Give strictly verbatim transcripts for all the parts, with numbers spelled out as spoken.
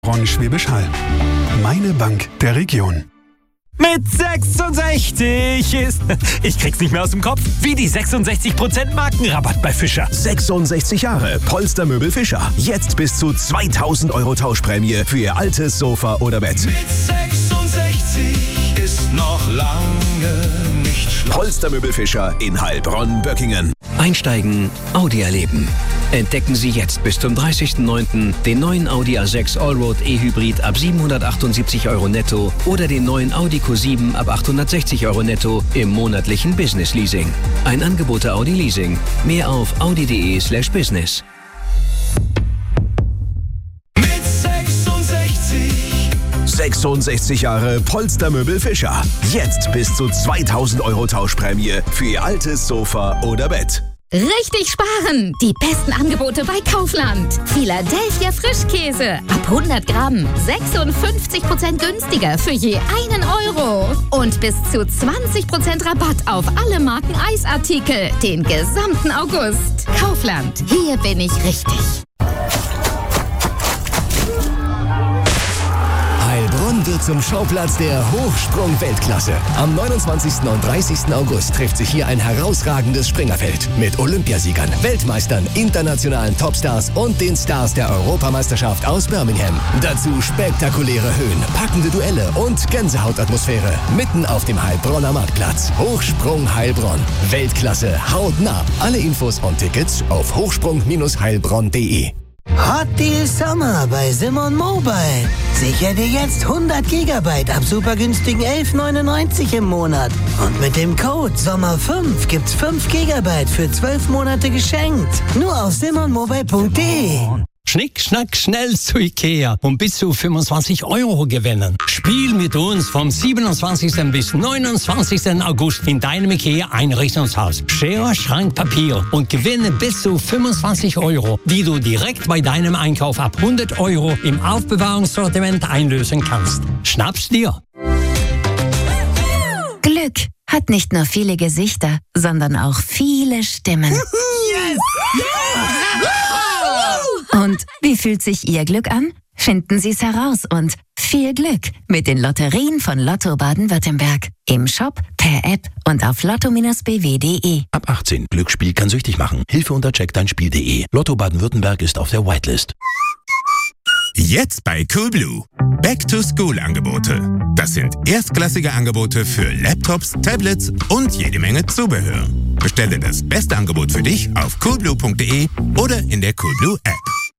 Ron Schwäbisch Hall. Meine Bank der Region. Mit sechsundsechzig ist... Ich krieg's nicht mehr aus dem Kopf. Wie die sechsundsechzig Prozent Markenrabatt bei Fischer. sechsundsechzig Jahre Polstermöbel Fischer. Jetzt bis zu zweitausend Euro Tauschprämie für Ihr altes Sofa oder Bett. Mit sechsundsechzig ist noch lange nicht Schluss. Polstermöbel Fischer in Heilbronn-Böckingen. Einsteigen, Audi erleben. Entdecken Sie jetzt bis zum dreißigsten neunten den neuen Audi A sechs Allroad E-Hybrid ab siebenhundertachtundsiebzig Euro netto oder den neuen Audi Q sieben ab achthundertsechzig Euro netto im monatlichen Business Leasing. Ein Angebot der Audi Leasing. Mehr auf audi.de slash business. Mit sechsundsechzig. sechsundsechzig Jahre Polstermöbel Fischer. Jetzt bis zu zweitausend Euro Tauschprämie für Ihr altes Sofa oder Bett. Richtig sparen! Die besten Angebote bei Kaufland. Philadelphia Frischkäse. Ab hundert Gramm. sechsundfünfzig Prozent günstiger für je einen Euro. Und bis zu zwanzig Prozent Rabatt auf alle Marken Eisartikel. Den gesamten August. Kaufland. Hier bin ich richtig. Heilbronn wird zum Schauplatz der Hochsprung-Weltklasse. Am neunundzwanzigsten und dreißigsten August trifft sich hier ein herausragendes Springerfeld mit Olympiasiegern, Weltmeistern, internationalen Topstars und den Stars der Europameisterschaft aus Birmingham. Dazu spektakuläre Höhen, packende Duelle und Gänsehautatmosphäre mitten auf dem Heilbronner Marktplatz. Hochsprung Heilbronn. Weltklasse hautnah. Alle Infos und Tickets auf hochsprung heilbronn punkt de. Hot Deal Sommer bei Simon Mobile. Sicher dir jetzt hundert Gigabyte ab super günstigen elf neunundneunzig im Monat. Und mit dem Code Sommer fünf gibt's fünf Gigabyte für zwölf Monate geschenkt. Nur auf simon mobile punkt de. Schnick, schnack, schnell zu Ikea und bis zu fünfundzwanzig Euro gewinnen. Spiel mit uns vom siebenundzwanzigsten bis neunundzwanzigsten August in deinem Ikea-Einrichtungshaus. Schere, Schrank, Papier und gewinne bis zu fünfundzwanzig Euro, die du direkt bei deinem Einkauf ab hundert Euro im Aufbewahrungssortiment einlösen kannst. Schnapp's dir! Glück hat nicht nur viele Gesichter, sondern auch viele Stimmen. Yes! Und wie fühlt sich Ihr Glück an? Finden Sie es heraus und viel Glück mit den Lotterien von Lotto Baden-Württemberg. Im Shop, per App und auf lotto Bindestrich b w punkt de. Ab achtzehn. Glücksspiel kann süchtig machen. Hilfe unter check dein Spiel punkt de. Lotto Baden-Württemberg ist auf der Whitelist. Jetzt bei Coolblue. Back-to-School-Angebote. Das sind erstklassige Angebote für Laptops, Tablets und jede Menge Zubehör. Bestelle das beste Angebot für dich auf coolblue punkt de oder in der Coolblue-App.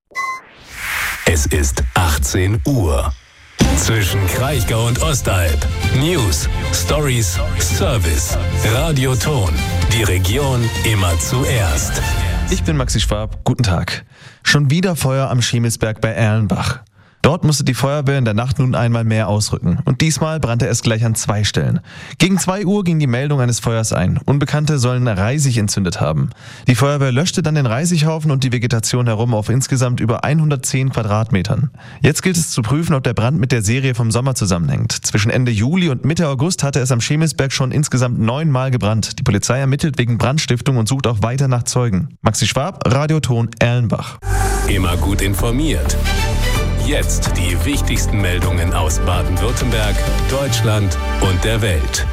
Es ist achtzehn Uhr. Zwischen Kraichgau und Ostalb. News, Stories, Service, Radioton. Die Region immer zuerst. Ich bin Maxi Schwab. Guten Tag. Schon wieder Feuer am Schemelsberg bei Erlenbach. Dort musste die Feuerwehr in der Nacht nun einmal mehr ausrücken. Und diesmal brannte es gleich an zwei Stellen. Gegen zwei Uhr ging die Meldung eines Feuers ein. Unbekannte sollen Reisig entzündet haben. Die Feuerwehr löschte dann den Reisighaufen und die Vegetation herum auf insgesamt über hundertzehn Quadratmetern. Jetzt gilt es zu prüfen, ob der Brand mit der Serie vom Sommer zusammenhängt. Zwischen Ende Juli und Mitte August hatte es am Schemelsberg schon insgesamt neunmal gebrannt. Die Polizei ermittelt wegen Brandstiftung und sucht auch weiter nach Zeugen. Maxi Schwab, Radioton Erlenbach. Immer gut informiert. Jetzt die wichtigsten Meldungen aus Baden-Württemberg, Deutschland und der Welt.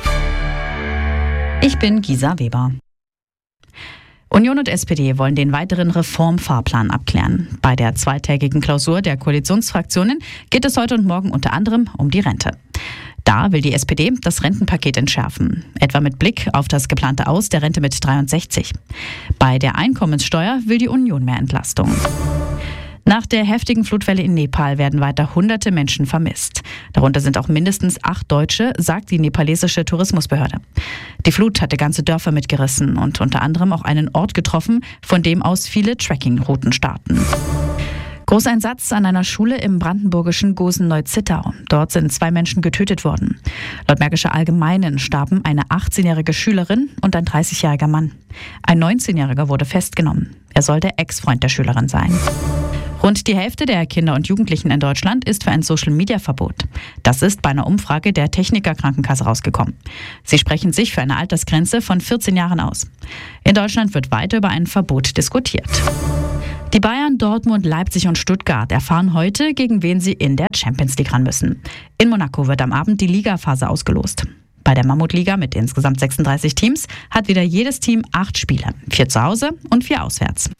Ich bin Gisa Weber. Union und S P D wollen den weiteren Reformfahrplan abklären. Bei der zweitägigen Klausur der Koalitionsfraktionen geht es heute und morgen unter anderem um die Rente. Da will die S P D das Rentenpaket entschärfen, etwa mit Blick auf das geplante Aus der Rente mit dreiundsechzig. Bei der Einkommenssteuer will die Union mehr Entlastung. Nach der heftigen Flutwelle in Nepal werden weiter hunderte Menschen vermisst. Darunter sind auch mindestens acht Deutsche, sagt die nepalesische Tourismusbehörde. Die Flut hatte ganze Dörfer mitgerissen und unter anderem auch einen Ort getroffen, von dem aus viele Trekkingrouten starten. Großeinsatz an einer Schule im brandenburgischen Gosen-Neuzittau. Dort sind zwei Menschen getötet worden. Laut Märkischer Allgemeinen starben eine achtzehnjährige Schülerin und ein dreißigjähriger Mann. Ein neunzehnjähriger wurde festgenommen. Er soll der Ex-Freund der Schülerin sein. Rund die Hälfte der Kinder und Jugendlichen in Deutschland ist für ein Social-Media-Verbot. Das ist bei einer Umfrage der Techniker Krankenkasse rausgekommen. Sie sprechen sich für eine Altersgrenze von vierzehn Jahren aus. In Deutschland wird weiter über ein Verbot diskutiert. Die Bayern, Dortmund, Leipzig und Stuttgart erfahren heute, gegen wen sie in der Champions League ran müssen. In Monaco wird am Abend die Ligaphase ausgelost. Bei der Mammutliga mit insgesamt sechsunddreißig Teams hat wieder jedes Team acht Spiele. Vier zu Hause und vier auswärts.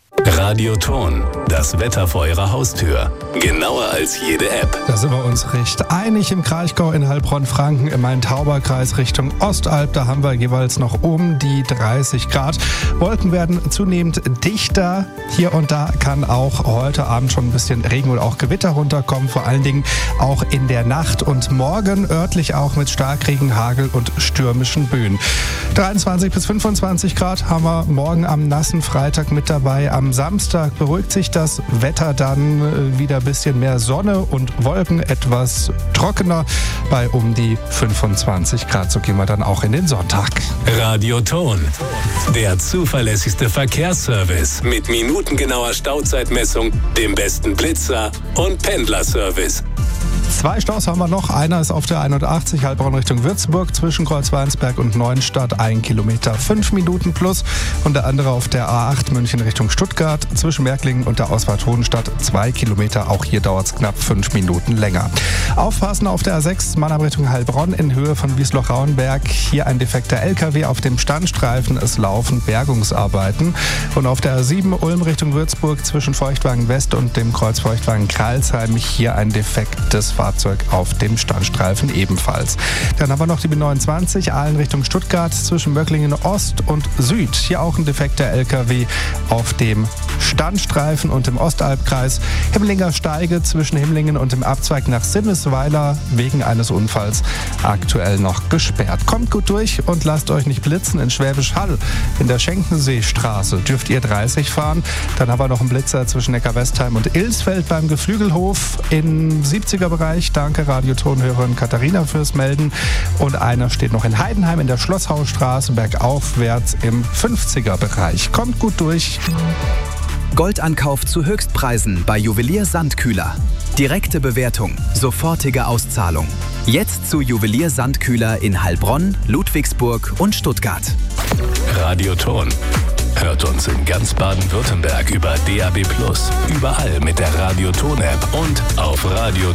Radioton, das Wetter vor Ihrer Haustür. Genauer als jede App. Da sind wir uns recht einig im Kraichgau, in Heilbronn-Franken, im Main-Tauber-Kreis Richtung Ostalb. Da haben wir jeweils noch um die dreißig Grad. Wolken werden zunehmend dichter. Hier und da kann auch heute Abend schon ein bisschen Regen oder auch Gewitter runterkommen. Vor allen Dingen auch in der Nacht und morgen örtlich auch mit Starkregen, Hagel und stürmischen Böen. dreiundzwanzig bis fünfundzwanzig Grad haben wir morgen am nassen Freitag mit dabei. Am Samstag beruhigt sich das Wetter dann wieder ein bisschen mehr Sonne und Wolken, etwas trockener bei um die fünfundzwanzig Grad. So gehen wir dann auch in den Sonntag. Radioton, der zuverlässigste Verkehrsservice mit minutengenauer Stauzeitmessung, dem besten Blitzer und Pendlerservice. Zwei Staus haben wir noch. Einer ist auf der einundachtzig Heilbronn Richtung Würzburg zwischen Kreuzweinsberg und Neuenstadt, ein Kilometer, fünf Minuten plus. Und der andere auf der A acht München Richtung Stuttgart zwischen Merklingen und der Ausfahrt Hohenstadt, zwei Kilometer. Auch hier dauert es knapp fünf Minuten länger. Aufpassen auf der A sechs Mannheim Richtung Heilbronn in Höhe von Wiesloch-Rauenberg. Hier ein defekter L K W auf dem Standstreifen. Es laufen Bergungsarbeiten. Und auf der A sieben Ulm Richtung Würzburg zwischen Feuchtwagen West und dem Kreuz Feuchtwagen Kralsheim. Hier ein defektes Fahrzeug auf dem Standstreifen ebenfalls. Dann haben wir noch die B neunundzwanzig Aalen Richtung Stuttgart zwischen Möcklingen Ost und Süd. Hier auch ein defekter L K W auf dem Standstreifen und im Ostalbkreis. Himmlinger Steige zwischen Himmlingen und dem Abzweig nach Sinnesweiler wegen eines Unfalls aktuell noch gesperrt. Kommt gut durch und lasst euch nicht blitzen. In Schwäbisch Hall in der Schenkenseestraße dürft ihr dreißig fahren. Dann haben wir noch einen Blitzer zwischen Neckar-Westheim und Ilsfeld beim Geflügelhof im siebziger Bereich. Danke Radiotonhörerin Katharina fürs Melden. Und einer steht noch in Heidenheim in der Schlosshausstraße bergaufwärts im fünfziger Bereich. Kommt gut durch. Goldankauf zu Höchstpreisen bei Juwelier Sandkühler. Direkte Bewertung, sofortige Auszahlung. Jetzt zu Juwelier Sandkühler in Heilbronn, Ludwigsburg und Stuttgart. Radioton. Hört uns in ganz Baden-Württemberg über D A B plus, überall mit der Radioton-App und auf radioton